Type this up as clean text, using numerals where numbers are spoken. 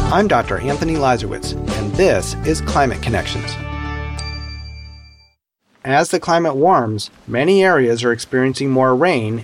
I'm Dr. Anthony Lazarowitz, and this is Climate Connections. As the climate warms, many areas are experiencing more rain